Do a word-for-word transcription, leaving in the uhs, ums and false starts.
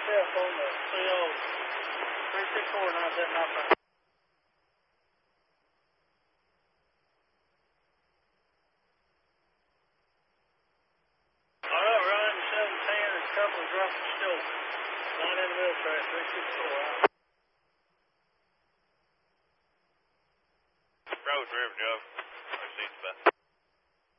yourself on the C O three six four nine seven nine five. All right, Ryan, seven ten, there's a couple of drops of snow. Line in the middle track, three six four. Rose River, Joe.